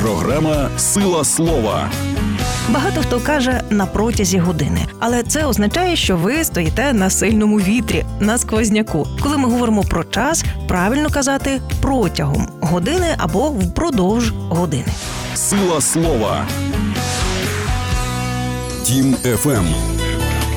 Програма «Сила слова». Багато хто каже «на протязі години», але це означає, що ви стоїте на сильному вітрі, на сквозняку. Коли ми говоримо про час, правильно казати «протягом години» або «впродовж години». «Сила слова». Тім FM.